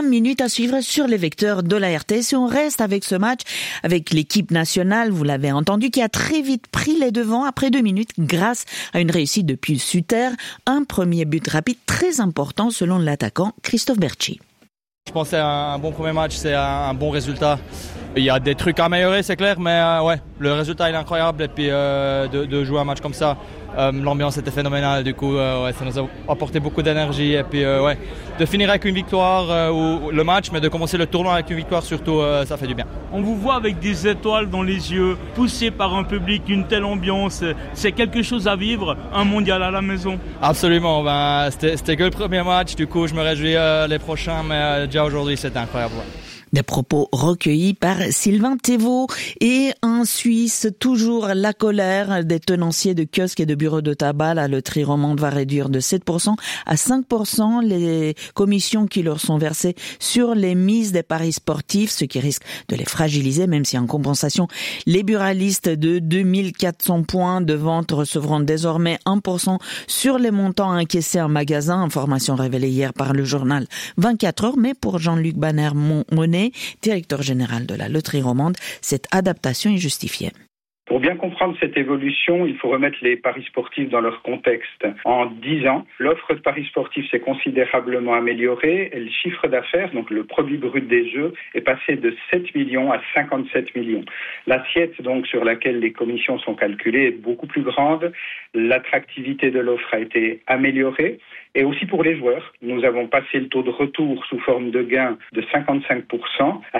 minutes à suivre sur les vecteurs de la RTS. Et on reste avec ce match, avec l'équipe nationale, vous l'avez entendu, qui a très vite pris les devants après 2 minutes grâce à une réussite de Pius Suter. Un premier but rapide très important selon l'attaquant Christophe Berchi. Je pense que c'est un bon premier match, c'est un bon résultat. Il y a des trucs à améliorer, c'est clair, mais ouais, le résultat il est incroyable et puis de jouer un match comme ça, l'ambiance était phénoménale, du coup ouais, ça nous a apporté beaucoup d'énergie et puis ouais, de finir avec une victoire ou le match, mais de commencer le tournoi avec une victoire surtout, ça fait du bien. On vous voit avec des étoiles dans les yeux, poussé par un public, une telle ambiance, c'est quelque chose à vivre, un mondial à la maison. Absolument, c'était que le premier match, du coup je me réjouis les prochains, mais déjà aujourd'hui c'était incroyable. Ouais. Des propos recueillis par Sylvain Thévaux. Et en Suisse, toujours la colère des tenanciers de kiosques et de bureaux de tabac. La loterie romande va réduire de 7% à 5% les commissions qui leur sont versées sur les mises des paris sportifs, ce qui risque de les fragiliser, même si en compensation, les buralistes de 2400 points de vente recevront désormais 1% sur les montants encaissés en magasin. Information révélée hier par le journal 24 heures. Mais pour Jean-Luc Banner-Monet, directeur général de la loterie romande, cette adaptation est justifiée. Pour bien comprendre cette évolution, il faut remettre les paris sportifs dans leur contexte. En 10 ans, l'offre de paris sportifs s'est considérablement améliorée et le chiffre d'affaires, donc le produit brut des jeux, est passé de 7 millions à 57 millions. L'assiette donc sur laquelle les commissions sont calculées est beaucoup plus grande. L'attractivité de l'offre a été améliorée. Et aussi pour les joueurs, nous avons passé le taux de retour sous forme de gain de 55% à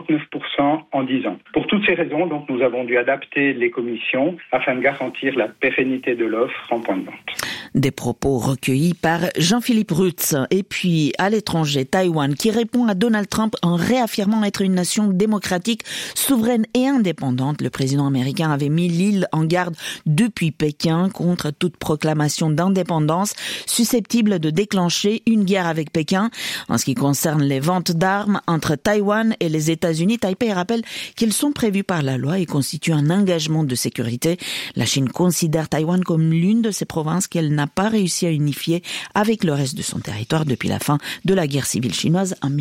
79% en 10 ans. Pour toutes ces raisons, donc, nous avons dû adapter les commissions afin de garantir la pérennité de l'offre en point de vente. Des propos recueillis par Jean-Philippe Rutz. Et puis, à l'étranger, Taïwan, qui répond à Donald Trump en réaffirmant être une nation démocratique, souveraine et indépendante. Le président américain avait mis l'île en garde depuis Pékin contre toute proclamation d'indépendance susceptible de déclencher une guerre avec Pékin. En ce qui concerne les ventes d'armes entre Taïwan et les États-Unis, Taipei rappelle qu'ils sont prévus par la loi et constituent un engagement de sécurité. La Chine considère Taïwan comme l'une de ses provinces qu'elle n'a pas réussi à unifier avec le reste de son territoire depuis la fin de la guerre civile chinoise en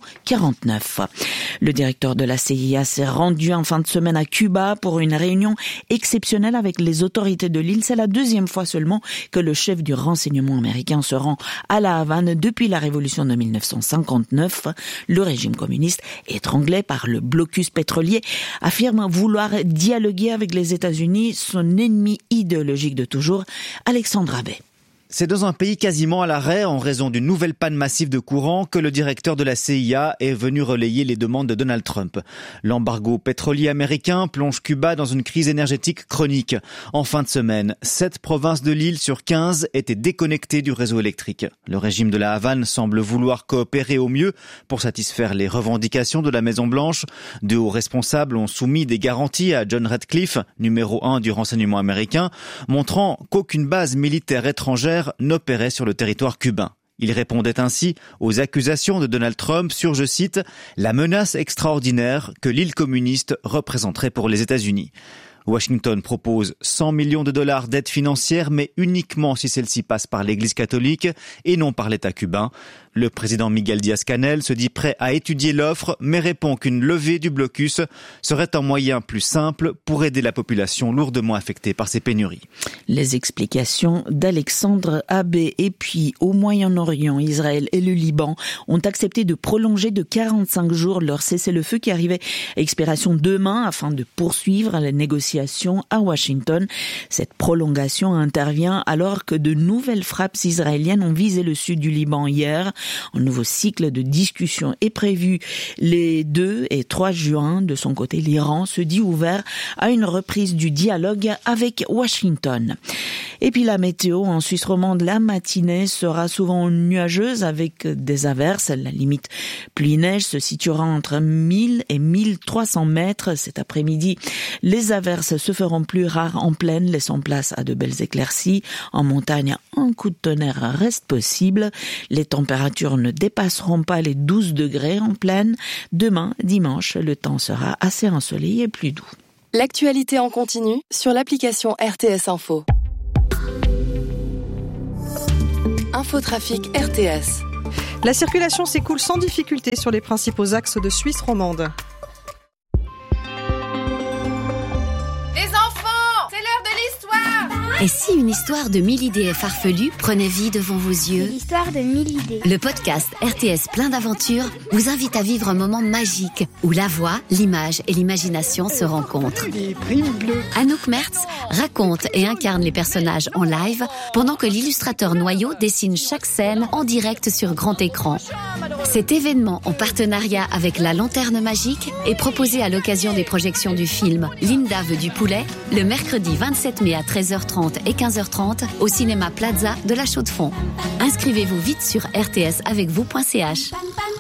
1949. Le directeur de la CIA s'est rendu en fin de semaine à Cuba pour une réunion exceptionnelle avec les autorités de l'île. C'est la deuxième fois seulement que le chef du renseignement américain se rend à La Havane depuis la révolution de 1959. Le régime communiste, étranglé par le blocus pétrolier, affirme vouloir dialoguer avec les États-Unis, son ennemi idéologique de toujours, Alexandre Abbé. C'est dans un pays quasiment à l'arrêt en raison d'une nouvelle panne massive de courant que le directeur de la CIA est venu relayer les demandes de Donald Trump. L'embargo pétrolier américain plonge Cuba dans une crise énergétique chronique. En fin de semaine, 7 provinces de l'île sur 15 étaient déconnectées du réseau électrique. Le régime de la Havane semble vouloir coopérer au mieux pour satisfaire les revendications de la Maison-Blanche. De hauts responsables ont soumis des garanties à John Ratcliffe, numéro 1 du renseignement américain, montrant qu'aucune base militaire étrangère n'opérait sur le territoire cubain. Il répondait ainsi aux accusations de Donald Trump sur, je cite, « la menace extraordinaire que l'île communiste représenterait pour les États-Unis ». Washington propose 100 millions de dollars d'aide financière, mais uniquement si celle-ci passe par l'Église catholique et non par l'État cubain. Le président Miguel Díaz-Canel se dit prêt à étudier l'offre, mais répond qu'une levée du blocus serait un moyen plus simple pour aider la population lourdement affectée par ces pénuries. Les explications d'Alexandre Abbé. Et puis, au Moyen-Orient, Israël et le Liban ont accepté de prolonger de 45 jours leur cessez-le-feu qui arrivait à expiration demain afin de poursuivre les négociations à Washington. Cette prolongation intervient alors que de nouvelles frappes israéliennes ont visé le sud du Liban hier. Un nouveau cycle de discussion est prévu les 2 et 3 juin. De son côté, l'Iran se dit ouvert à une reprise du dialogue avec Washington. Et puis la météo en Suisse romande, la matinée sera souvent nuageuse avec des averses. La limite pluie-neige se situera entre 1000 et 1300 mètres. Cet après-midi, les averses se feront plus rares en plaine, laissant place à de belles éclaircies. En montagne, un coup de tonnerre reste possible. Les températures ne dépasseront pas les 12 degrés en plaine. Demain, dimanche, le temps sera assez ensoleillé et plus doux. L'actualité en continu sur l'application RTS Info. Infotrafic RTS. La circulation s'écoule sans difficulté sur les principaux axes de Suisse romande. Et si une histoire de 1000 idées farfelues prenait vie devant vos yeux ? C'est l'histoire de 1000 idées. Le podcast RTS Plein d'aventures vous invite à vivre un moment magique où la voix, l'image et l'imagination se rencontrent. Anouk Mertz raconte et incarne les personnages en live pendant que l'illustrateur Noyau dessine chaque scène en direct sur grand écran. Cet événement en partenariat avec la Lanterne Magique est proposé à l'occasion des projections du film Linda veut du poulet le mercredi 27 mai à 13h30 et 15h30 au cinéma Plaza de la Chaux-de-Fonds. Inscrivez-vous vite sur rtsavecvous.ch.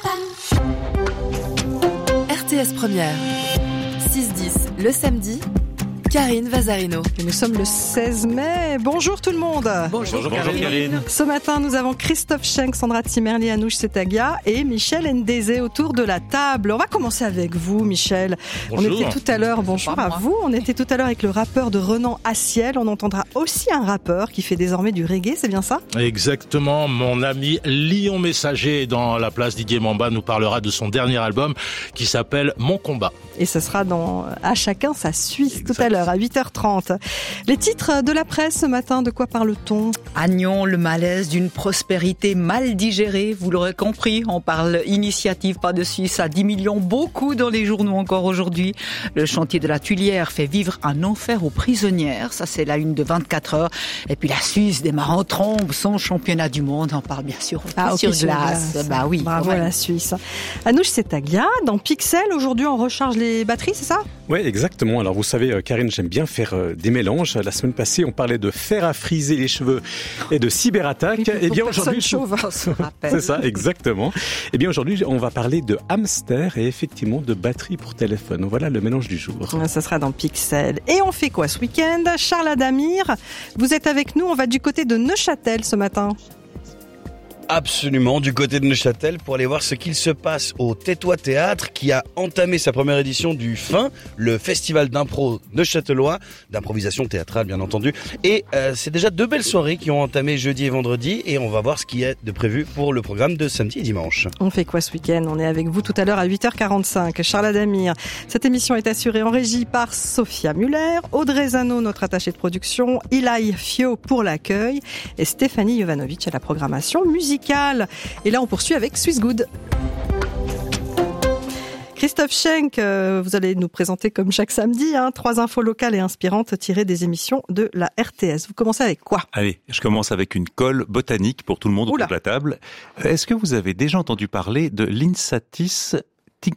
RTS Première, 6-10 le samedi, Karine Vazarino. Et nous sommes le 16 mai. Bonjour tout le monde. Bonjour Karine. Ce matin, nous avons Christophe Schenk, Sandra Timerli, Anouche Setagia et Michel Ndézé autour de la table. On va commencer avec vous, Michel. Bonjour. On était tout à l'heure, bonjour à vous. On était tout à l'heure avec le rappeur de Renan Assiel. On entendra aussi un rappeur qui fait désormais du reggae, c'est bien ça ? Exactement. Mon ami Lion Messager dans la place Didier Mamba nous parlera de son dernier album qui s'appelle Mon Combat. Et ce sera dans À chacun sa Suisse tout à l'heure à 8h30. Les titres de la presse ce matin, de quoi parle-t-on ? Agnon, le malaise d'une prospérité mal digérée, vous l'aurez compris, on parle initiative pas de Suisse à 10 millions, beaucoup dans les journaux encore aujourd'hui. Le chantier de la Tuilière fait vivre un enfer aux prisonnières, ça c'est la une de 24 heures. Et puis la Suisse démarre en trombe son championnat du monde, on parle bien sûr sur glace. Bah oui. Bravo à la Suisse. Anouche Setagia, dans Pixel, aujourd'hui on recharge les batteries, c'est ça ? Oui, exactement. Alors vous savez, Karine, j'aime bien faire des mélanges. La semaine passée, on parlait de fer à friser les cheveux et de cyberattaque. Et bien aujourd'hui, c'est ça, exactement. Et bien aujourd'hui, on va parler de hamster et effectivement de batterie pour téléphone. Voilà le mélange du jour. Ça sera dans Pixel. Et on fait quoi ce week-end ? Charles Adamir, vous êtes avec nous. On va du côté de Neuchâtel ce matin. Absolument, du côté de Neuchâtel pour aller voir ce qu'il se passe au Tétois Théâtre qui a entamé sa première édition du FIN, le festival d'impro neuchâtelois, d'improvisation théâtrale bien entendu. Et c'est déjà 2 belles soirées qui ont entamé jeudi et vendredi et on va voir ce qui est de prévu pour le programme de samedi et dimanche. On fait quoi ce week-end ? On est avec vous tout à l'heure à 8h45. Charles Adamir. Cette émission est assurée en régie par Sophia Muller, Audrey Zano, notre attachée de production, Ilaï Fio pour l'accueil et Stéphanie Jovanovic à la programmation musicale. Et là, on poursuit avec Swiss Good. Christophe Schenk, vous allez nous présenter comme chaque samedi 3 infos locales et inspirantes tirées des émissions de la RTS. Vous commencez avec quoi ? Allez, je commence avec une colle botanique pour tout le monde autour de la table. Est-ce que vous avez déjà entendu parler de l'Insatis tinctoria ?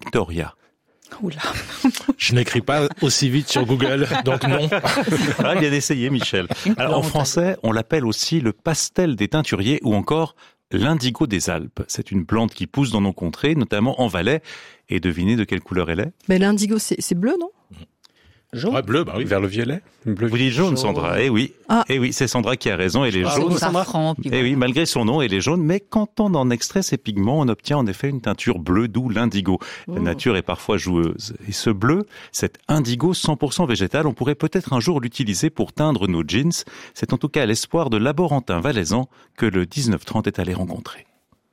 Oula. Je n'écris pas aussi vite sur Google, donc non. Ah, bien essayé, Michel. Alors, en français, on l'appelle aussi le pastel des teinturiers ou encore l'indigo des Alpes. C'est une plante qui pousse dans nos contrées, notamment en Valais. Et devinez de quelle couleur elle est ? Mais l'indigo, c'est bleu, non ? Jaune. Ouais, bleu, bah oui, vers le violet. Bleu. Vous dites jaune, Sandra. Eh oui. Eh oui, c'est Sandra qui a raison. Elle est jaune. Eh oui, malgré son nom, elle est jaune. Mais quand on en extrait ses pigments, on obtient en effet une teinture bleue, d'où l'indigo. La nature est parfois joueuse. Et ce bleu, cet indigo 100% végétal, on pourrait peut-être un jour l'utiliser pour teindre nos jeans. C'est en tout cas l'espoir de laborantin valaisan que le 1930 est allé rencontrer.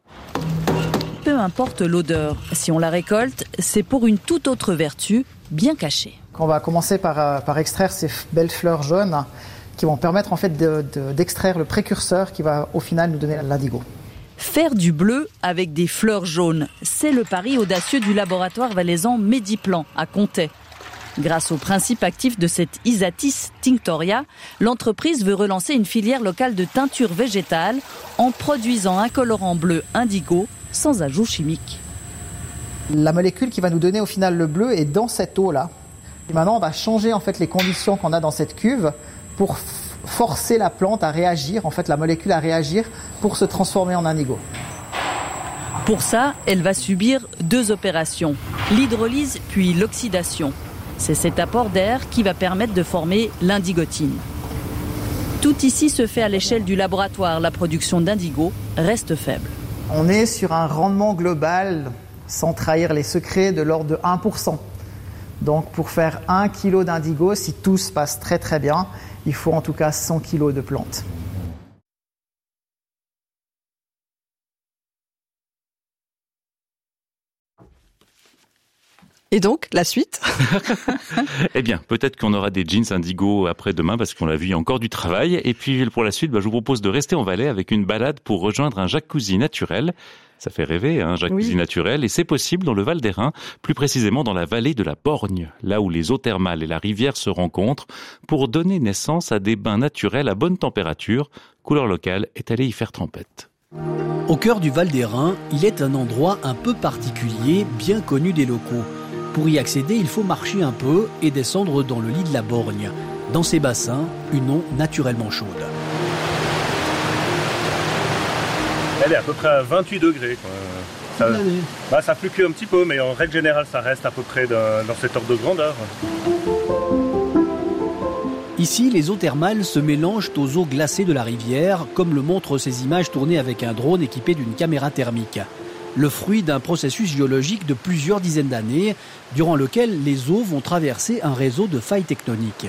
Peu importe l'odeur, si on la récolte, c'est pour une toute autre vertu, bien cachée. On va commencer par extraire ces belles fleurs jaunes qui vont permettre en fait d'extraire le précurseur qui va au final nous donner l'indigo. Faire du bleu avec des fleurs jaunes, c'est le pari audacieux du laboratoire valaisan Mediplan à Comté. Grâce au principe actif de cette Isatis tinctoria, l'entreprise veut relancer une filière locale de teinture végétale en produisant un colorant bleu indigo sans ajout chimique. La molécule qui va nous donner au final le bleu est dans cette eau-là. Et maintenant, on va changer en fait les conditions qu'on a dans cette cuve pour forcer la plante à réagir, en fait la molécule à réagir pour se transformer en indigo. Pour ça, elle va subir 2 opérations, l'hydrolyse puis l'oxydation. C'est cet apport d'air qui va permettre de former l'indigotine. Tout ici se fait à l'échelle du laboratoire. La production d'indigo reste faible. On est sur un rendement global, sans trahir les secrets, de l'ordre de 1%. Donc pour faire 1 kg d'indigo, si tout se passe très très bien, il faut en tout cas 100 kg de plantes. Et donc, la suite? Eh bien, peut-être qu'on aura des jeans indigo après-demain parce qu'on l'a vu, il y a encore du travail. Et puis, pour la suite, je vous propose de rester en Valais avec une balade pour rejoindre un jacuzzi naturel. Ça fait rêver, un jacuzzi naturel. Et c'est possible dans le Val d'Airain, plus précisément dans la vallée de la Borgne, là où les eaux thermales et la rivière se rencontrent pour donner naissance à des bains naturels à bonne température. Couleur locale est allée y faire trempette. Au cœur du Val d'Airain, il est un endroit un peu particulier, bien connu des locaux. Pour y accéder, il faut marcher un peu et descendre dans le lit de la Borgne. Dans ces bassins, une eau naturellement chaude. Elle est à peu près à 28 degrés. Ça fluctue un petit peu, mais en règle générale, ça reste à peu près dans cet ordre de grandeur. Ici, les eaux thermales se mélangent aux eaux glacées de la rivière, comme le montrent ces images tournées avec un drone équipé d'une caméra thermique. Le fruit d'un processus géologique de plusieurs dizaines d'années, durant lequel les eaux vont traverser un réseau de failles tectoniques.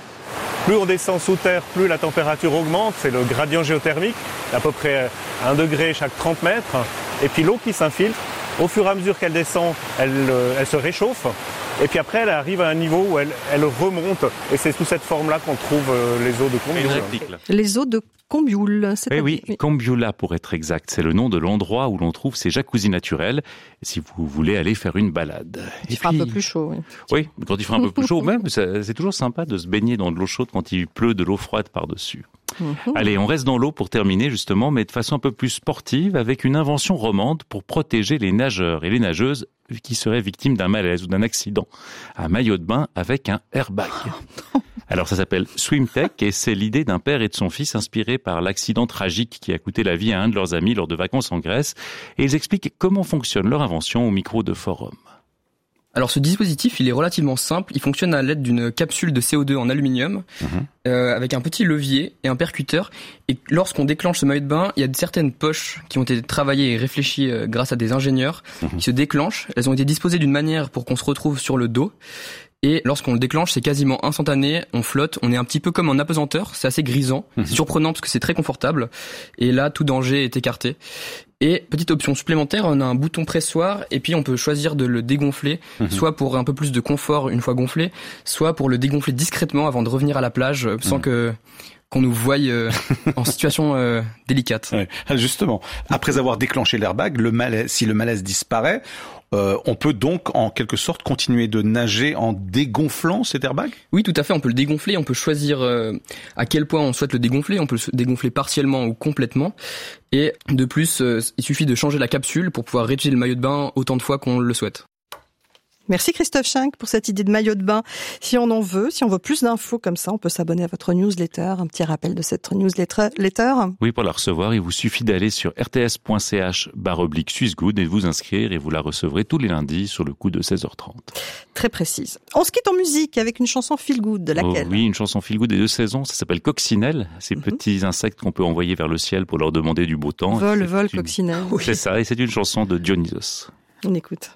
Plus on descend sous terre, plus la température augmente, c'est le gradient géothermique, à peu près 1 degré chaque 30 mètres. Et puis l'eau qui s'infiltre, au fur et à mesure qu'elle descend, elle se réchauffe. Et puis après, elle arrive à un niveau où elle remonte. Et c'est sous cette forme-là qu'on trouve les eaux de Combioule. Les eaux de Combioule. Oui, Combioula pour être exact. C'est le nom de l'endroit où l'on trouve ces jacuzzis naturels. Si vous voulez aller faire une balade. Il fera un peu plus chaud. Oui, quand il fera un peu plus chaud, même, c'est toujours sympa de se baigner dans de l'eau chaude quand il pleut de l'eau froide par-dessus. Allez, on reste dans l'eau pour terminer justement, mais de façon un peu plus sportive, avec une invention romande pour protéger les nageurs et les nageuses qui seraient victimes d'un malaise ou d'un accident. Un maillot de bain avec un airbag. Alors ça s'appelle SwimTech et c'est l'idée d'un père et de son fils inspiré par l'accident tragique qui a coûté la vie à un de leurs amis lors de vacances en Grèce. Et ils expliquent comment fonctionne leur invention au micro de Forum. Alors ce dispositif, il est relativement simple. Il fonctionne à l'aide d'une capsule de CO2 en aluminium avec un petit levier et un percuteur. Et lorsqu'on déclenche ce maillot de bain, il y a certaines poches qui ont été travaillées et réfléchies grâce à des ingénieurs qui se déclenchent. Elles ont été disposées d'une manière pour qu'on se retrouve sur le dos. Et lorsqu'on le déclenche, c'est quasiment instantané, on flotte, on est un petit peu comme en apesanteur, c'est assez grisant, c'est surprenant parce que c'est très confortable. Et là, tout danger est écarté. Et petite option supplémentaire, on a un bouton pressoir et puis on peut choisir de le dégonfler, soit pour un peu plus de confort une fois gonflé, soit pour le dégonfler discrètement avant de revenir à la plage sans qu'on nous voie en situation délicate. Ouais. Justement, après avoir déclenché l'airbag, si le malaise disparaît, on peut donc en quelque sorte continuer de nager en dégonflant cet airbag ? Oui, tout à fait, on peut le dégonfler, on peut choisir à quel point on souhaite le dégonfler, on peut le dégonfler partiellement ou complètement. Et de plus, il suffit de changer la capsule pour pouvoir réutiliser le maillot de bain autant de fois qu'on le souhaite. Merci Christophe Schenk pour cette idée de maillot de bain. Si on en veut, si on veut plus d'infos comme ça, on peut s'abonner à votre newsletter. Un petit rappel de cette newsletter. Oui, pour la recevoir, il vous suffit d'aller sur rts.ch/SwissGood et de vous inscrire et vous la recevrez tous les lundis sur le coup de 16h30. Très précise. On se quitte en musique avec une chanson feel good. De laquelle ? Oui, une chanson feel good des 2 saisons. Ça s'appelle Coccinelle. Ces petits insectes qu'on peut envoyer vers le ciel pour leur demander du beau temps. Vol, coccinelle. C'est ça, et c'est une chanson de Dionysos. On écoute.